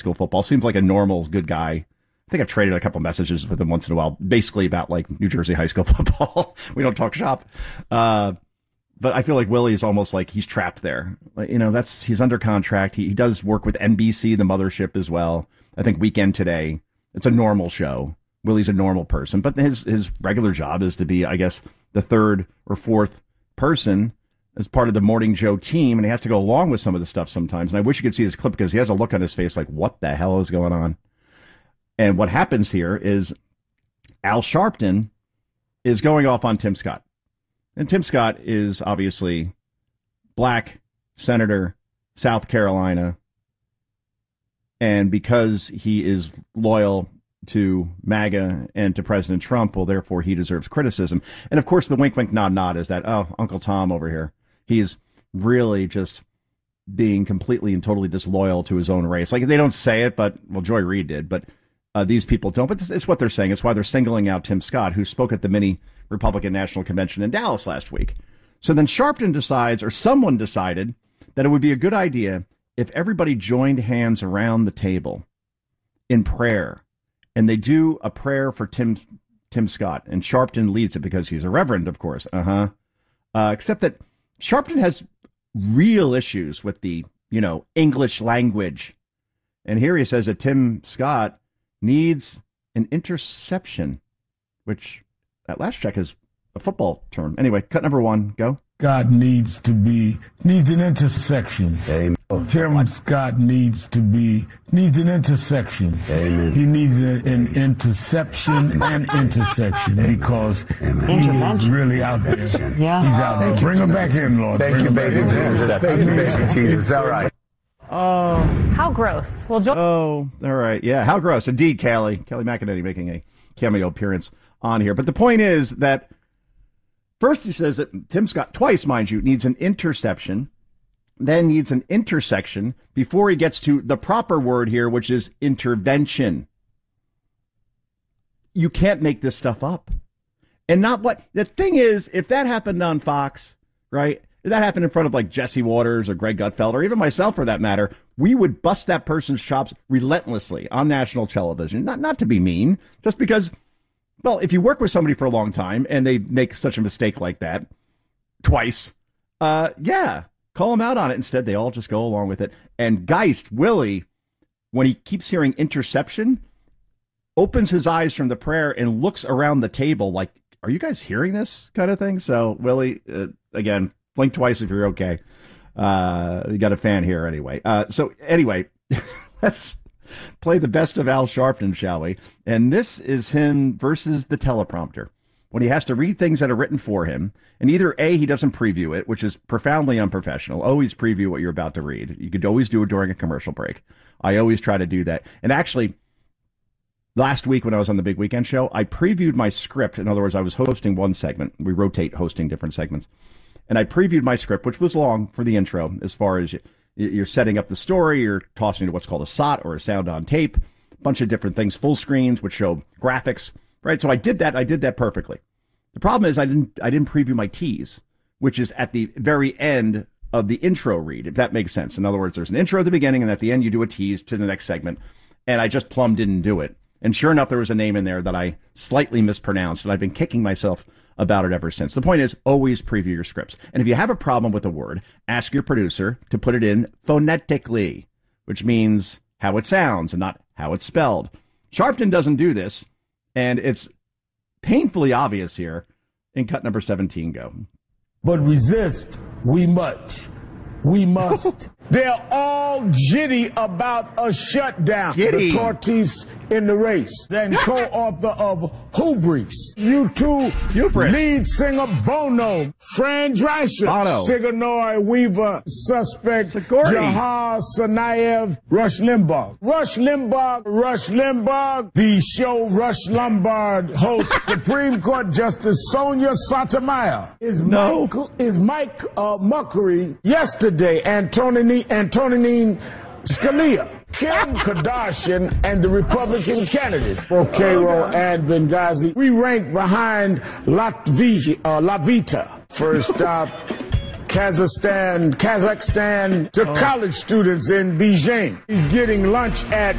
school football. Seems like a normal, good guy. I think I've traded a couple messages with him once in a while, basically about like New Jersey high school football. We don't talk shop. But I feel like Willie is almost like he's trapped there. He's under contract. He does work with NBC, the mothership as well. I think Weekend Today. It's a normal show. Willie's a normal person, but his regular job is to be, I guess, the third or fourth person as part of the Morning Joe team, and he has to go along with some of the stuff sometimes. And I wish you could see this clip because he has a look on his face like, what the hell is going on? And what happens here is Al Sharpton is going off on Tim Scott. And Tim Scott is obviously black, senator, South Carolina. And because he is loyal to MAGA and to President Trump, well, therefore he deserves criticism. And of course, the wink, wink, nod, nod is that, oh, Uncle Tom over here. He's really just being completely and totally disloyal to his own race. Like, they don't say it, but, well, Joy Reid did, but these people don't. But it's what they're saying. It's why they're singling out Tim Scott, who spoke at the mini Republican National Convention in Dallas last week. So then Sharpton decides, or someone decided, that it would be a good idea if everybody joined hands around the table in prayer. And they do a prayer for Tim Scott. And Sharpton leads it because he's a reverend, of course. Except that Sharpton has real issues with the, English language. And here he says that Tim Scott needs an interception, which at last check is a football term. Anyway, cut number 1, go. God needs an intersection. Amen. Tim Scott needs an intersection. Amen. He needs an interception and intersection because he is really out there. Yeah. He's out there. Bring him back in, Lord. Thank you, baby Jesus. Thank you, baby Jesus. All right. Oh. How gross. Well, all right. Yeah, how gross. Indeed, Kelly McEnany making a cameo appearance on here. But the point is that first he says that Tim Scott, twice, mind you, needs an interception, then needs an intersection before he gets to the proper word here, which is intervention. You can't make this stuff up. And the thing is, if that happened on Fox, right? If that happened in front of like Jesse Waters or Greg Gutfeld or even myself for that matter, we would bust that person's chops relentlessly on national television. Not to be mean, just because, well, if you work with somebody for a long time and they make such a mistake like that twice, call them out on it. Instead, they all just go along with it. And Geist, Willie, when he keeps hearing interception, opens his eyes from the prayer and looks around the table like, are you guys hearing this kind of thing? So, Willie, again, blink twice if you're okay. You got a fan here anyway. Anyway, let's play the best of Al Sharpton, shall we? And this is him versus the teleprompter. When he has to read things that are written for him, and either A, he doesn't preview it, which is profoundly unprofessional. Always preview what you're about to read. You could always do it during a commercial break. I always try to do that. And actually, last week when I was on the Big Weekend Show, I previewed my script. In other words, I was hosting one segment. We rotate hosting different segments. And I previewed my script, which was long for the intro, as far as you're setting up the story, you're tossing to what's called a SOT or a sound on tape, a bunch of different things, full screens, which show graphics, right? So I did that perfectly. The problem is I didn't preview my tease, which is at the very end of the intro read, if that makes sense. In other words, there's an intro at the beginning, and at the end you do a tease to the next segment, and I just plumb didn't do it. And sure enough, there was a name in there that I slightly mispronounced, and I've been kicking myself about it ever since. The point is, always preview your scripts. And if you have a problem with a word, ask your producer to put it in phonetically, which means how it sounds and not how it's spelled. Sharpton doesn't do this, and it's painfully obvious here in cut number 17, go. But resist, we must. They're all jitty about a shutdown. Giddy. The tortoise in the race. Then co-author of Hubris. U2 lead singer Bono. Fran Drescher. Bono. Sigourney Weaver. Suspect Sigourney. Jahar Tsarnaev. Rush Limbaugh. The show Rush Lombard hosts Supreme Court Justice Sonia Sotomayor. Is Mike Muckery yesterday. Antonin Scalia. Kim Kardashian and the Republican candidates, both Cairo and Benghazi. We rank behind La Vita. First stop, Kazakhstan to college students in Beijing. He's getting lunch at